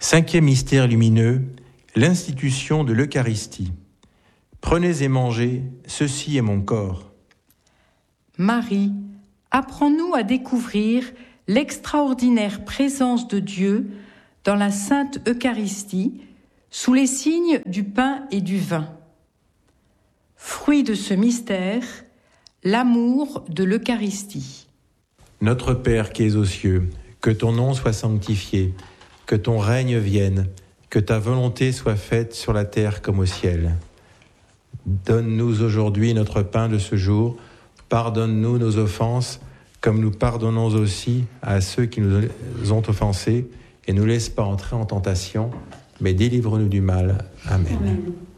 5e mystère lumineux, l'institution de l'Eucharistie. Prenez et mangez, ceci est mon corps. Marie, apprends-nous à découvrir l'extraordinaire présence de Dieu dans la Sainte Eucharistie, sous les signes du pain et du vin. Fruit de ce mystère, l'amour de l'Eucharistie. Notre Père qui es aux cieux, que ton nom soit sanctifié, que ton règne vienne, que ta volonté soit faite sur la terre comme au ciel. Donne-nous aujourd'hui notre pain de ce jour, pardonne-nous nos offenses, comme nous pardonnons aussi à ceux qui nous ont offensés, et ne nous laisse pas entrer en tentation, mais délivre-nous du mal. Amen. Amen.